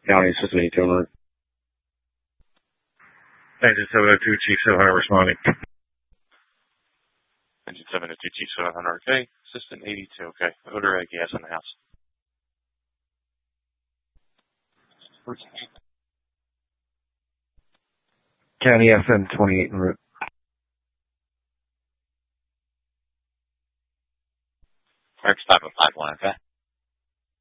County System 82 en route. Engine 702, Chief 700 responding. Engine 702, Chief 700, okay. System 82, okay. Odor gas in the house. County FM 28 en route. Correct, stop at 51, okay.